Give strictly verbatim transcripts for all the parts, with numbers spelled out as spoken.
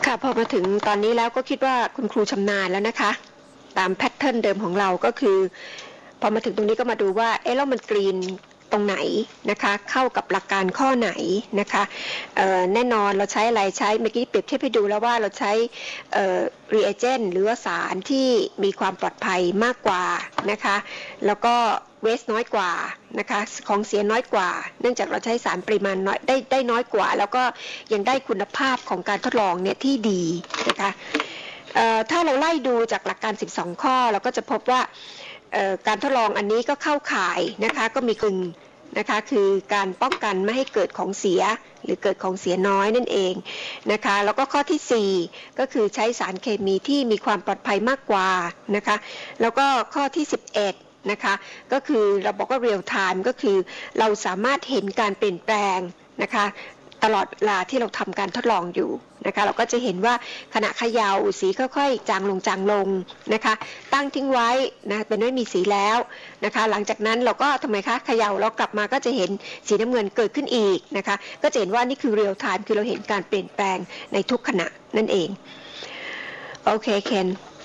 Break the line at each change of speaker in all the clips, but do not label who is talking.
ค่ะพอมาถึงตอนนี้แล้วก็คิดว่าคุณครูชำนาญแล้วนะคะตามแพทเทิร์นเดิมของเราก็คือพอมาถึงตรงนี้ก็มาดูว่าเอ๊ะแล้วมันกรีนตรงไหนนะคะเข้ากับหลักการข้อไหนนะคะแน่นอนเราใช้อะไรใช้เมื่อกี้เปรียบเทียบให้ดูแล้วว่าเราใช้รีเอเจนต์หรือว่าสารที่มีความปลอดภัยมากกว่านะคะแล้วก็เวสน้อยกว่านะคะของเสียน้อยกว่าเนื่องจากเราใช้สารปริมาณน้อยได้ได้น้อยกว่าแล้วก็ยังได้คุณภาพของการทดลองเนี่ยที่ดีนะคะถ้าเราไล่ดูจากหลักการสิบสองข้อเราก็จะพบว่าการทดลองอันนี้ก็เข้าข่ายนะคะก็มีกึ่งนะคะคือการป้องกันไม่ให้เกิดของเสียหรือเกิดของเสียน้อยนั่นเองนะคะแล้วก็ข้อที่สี่ก็คือใช้สารเคมีที่มีความปลอดภัยมากกว่านะคะแล้วก็ข้อที่สิบเอ็ดนะคะก็คือเราบอกว่า real time ก็คือเราสามารถเห็นการเปลี่ยนแปลงนะคะตลอดเวลาที่เราทำการทดลองอยู่นะคะเราก็จะเห็นว่าขณะเขย่าสีค่อยๆจางลงจางลงนะคะตั้งทิ้งไว้นะเป็นไม่มีสีแล้วนะคะหลังจากนั้นเราก็ทำไมคะเขย่าแล้วกลับมาก็จะเห็นสีน้ำเงินเกิดขึ้นอีกนะคะก็จะเห็นว่านี่คือ real time คือเราเห็นการเปลี่ยนแปลงในทุกขณะนั่นเองโอเคเคน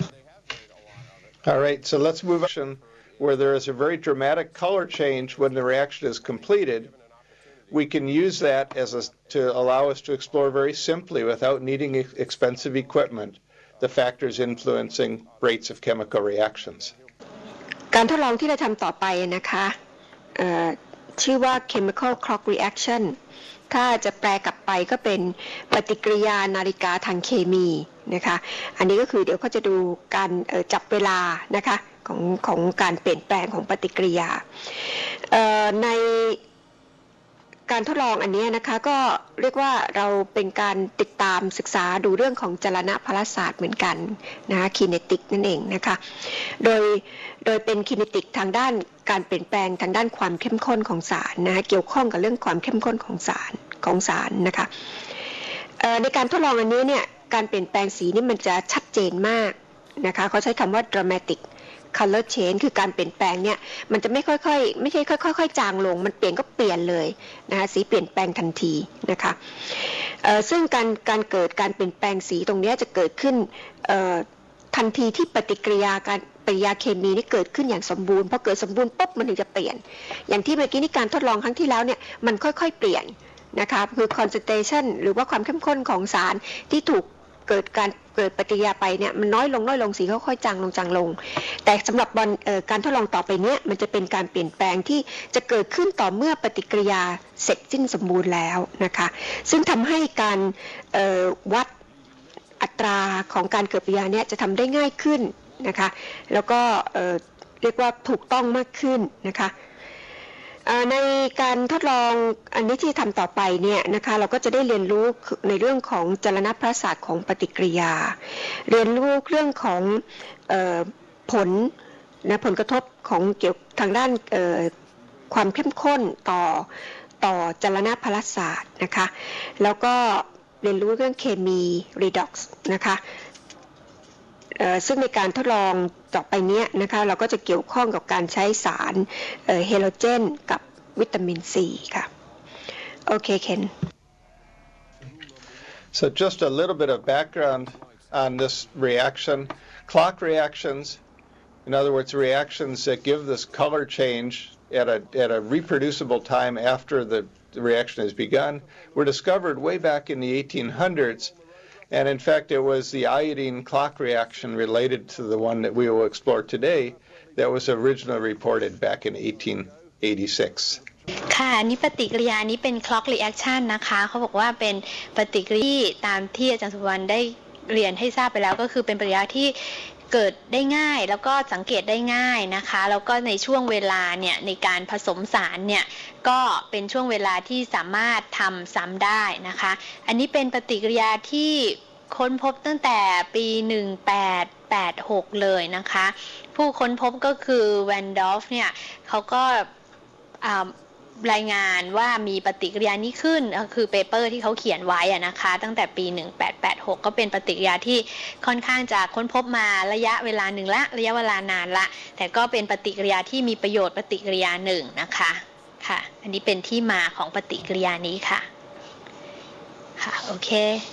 All right, so let's move on where there is a very dramatic color change when the reaction is completed. We can use that as a, to allow us to explore very simply without needing expensive equipment the factors influencing rates of chemical reactions.
การทดลองที่เราทำต่อไปนะคะชื่อว่า chemical clock reaction ถ้าจะแปลกลับไปก็เป็นปฏิกิริยานาฬิกาทางเคมีนะคะอันนี้ก็คือเดี๋ยวเขาจะดูการจับเวลานะคะของของการเปลี่ยนแปลงของปฏิกิริยาในการทดลองอันนี้นะคะก็เรียกว่าเราเป็นการติดตามศึกษาดูเรื่องของจรณพลศาสตร์เหมือนกันนะคะคีเนติกนั่นเองนะคะโดยโดยเป็นคีเนติกทางด้านการเปลี่ยนแปลงทางด้านความเข้มข้นของสารนะคะเกี่ยวข้องกับเรื่องความเข้มข้นของสารของสารนะคะในการทดลองอันนี้เนี่ยการเปลี่ยนแปลงสีนี่มันจะชัดเจนมากนะคะเขาใช้คำว่า dramatic color change คือการเปลี่ยนแปลงเนี่ยมันจะไม่ค่อยๆไม่ใช่ค่อยๆจางลงมันเปลี่ยนก็เปลี่ยนเลยนะคะสีเปลี่ยนแปลงทันทีนะคะซึ่งการการเกิดการเปลี่ยนแปลงสีตรงนี้จะเกิดขึ้นทันทีที่ปฏิกิริยาการปฏิกิริยาเคมีนี่เกิดขึ้นอย่างสมบูรณ์พอเกิดสมบูรณ์ปุ๊บมันถึงจะเปลี่ยนอย่างที่เมื่อกี้นี่การทดลองครั้งที่แล้วเนี่ยมันค่อยๆเปลี่ยนนะคะคือ concentration หรือว่าความเข้มข้นของสารที่ถูกเกิดการเกิดปฏิกิริยาไปเนี่ยมันน้อยลงน้อยลงสีค่อยๆจางลงจางลงแต่สำหรับบอลการทดลองต่อไปเนี้ยมันจะเป็นการเปลี่ยนแปลงที่จะเกิดขึ้นต่อเมื่อปฏิกิริยาเสร็จสิ้นสมบูรณ์แล้วนะคะซึ่งทำให้การวัดอัตราของการเกิดปฏิกิริยาเนี้ยจะทำได้ง่ายขึ้นนะคะแล้วก็เรียกว่าถูกต้องมากขึ้นนะคะในการทดลองอันนี้ที่ทำต่อไปเนี่ยนะคะเราก็จะได้เรียนรู้ในเรื่องของจรณพลศาสตร์ของปฏิกิริยาเรียนรู้เรื่องของเอ่อผลนะผลกระทบของเกี่ยวทางด้านเอ่อความเข้มข้นต่อต่อจรณพลศาสตร์นะคะแล้วก็เรียนรู้เรื่องเคมี redox นะคะซึ่งในการทดลองต่อไปนี้นะคะเราก็จะเกี่ยวข้องกับการใช้สารเฮโลเจนกับวิตามินซีค่ะโอเคเคน
So just a little bit of background on this reaction. Clock reactions, in other words, reactions that give this color change at a at a reproducible time after the, the reaction has begun, were discovered way back in the eighteen hundreds.And in fact, it was the iodine clock reaction related to the one that we will explore today that was originally reported back in eighteen eighty-six.
ค่ะนี่ปฏิกิริยานี้เป็น clock reaction นะคะเขาบอกว่าเป็นปฏิกิริยาตามที่อาจารย์สุวรรณได้เรียนให้ทราบไปแล้วก็คือเป็นปฏิกิริยาที่เกิดได้ง่ายแล้วก็สังเกตได้ง่ายนะคะแล้วก็ในช่วงเวลาเนี่ยในการผสมสารเนี่ยก็เป็นช่วงเวลาที่สามารถทำซ้ำได้นะคะอันนี้เป็นปฏิกิริยาที่ค้นพบตั้งแต่ปีหนึ่งพันแปดร้อยแปดสิบหกเลยนะคะผู้ค้นพบก็คือแวนดอล์ฟเนี่ยเขาก็รายงานว่ามีปฏิกิริยานี้ขึ้นก็คือเปเปอร์ที่เขาเขียนไว้นะคะตั้งแต่ปีหนึ่งพันแปดร้อยแปดสิบหกก็เป็นปฏิกิริยาที่ค่อนข้างจะค้นพบมาระยะเวลาหนึ่งละระยะเวลานานละแต่ก็เป็นปฏิกิริยาที่มีประโยชน์ปฏิกิริยาหนึ่งนะคะค่ะอันนี้เป็นที่มาของปฏิกิริยานี้ค่ะค่ะโอเค